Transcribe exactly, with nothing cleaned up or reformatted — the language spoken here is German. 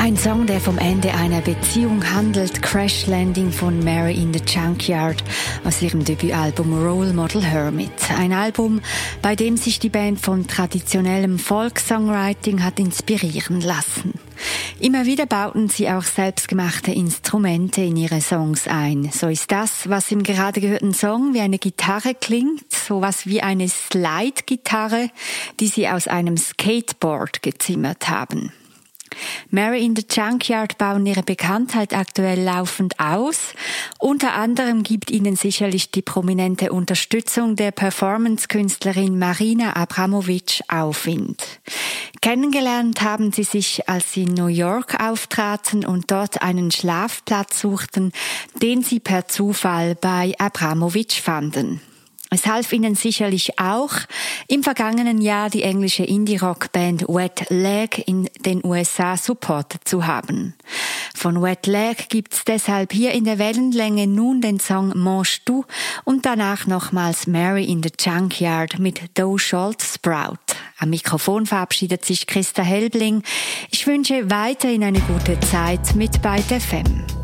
Ein Song, der vom Ende einer Beziehung handelt, Crash Landing von Mary in the Junkyard aus ihrem Debütalbum Role Model Hermit. Ein Album, bei dem sich die Band von traditionellem Folk-Songwriting hat inspirieren lassen. Immer wieder bauten sie auch selbstgemachte Instrumente in ihre Songs ein. So ist das, was im gerade gehörten Song wie eine Gitarre klingt, sowas wie eine Slide-Gitarre, die sie aus einem Skateboard gezimmert haben. Mary in the Junkyard bauen ihre Bekanntheit aktuell laufend aus. Unter anderem gibt ihnen sicherlich die prominente Unterstützung der Performance-Künstlerin Marina Abramovic Aufwind. Kennengelernt haben sie sich, als sie in New York auftraten und dort einen Schlafplatz suchten, den sie per Zufall bei Abramovic fanden. Es half ihnen sicherlich auch, im vergangenen Jahr die englische Indie-Rock-Band Wet Leg in den U S A supportet zu haben. Von Wet Leg gibt's deshalb hier in der Wellenlänge nun den Song Manges du und danach nochmals Mary in the Junkyard mit Thou Shalt Sprout. Am Mikrofon verabschiedet sich Christa Helbling. Ich wünsche weiterhin eine gute Zeit mit Byte F M.